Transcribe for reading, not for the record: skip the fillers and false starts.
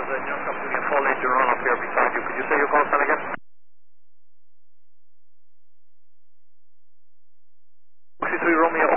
just completing a full engine run up here beside you. Could you say your call sign again? Romeo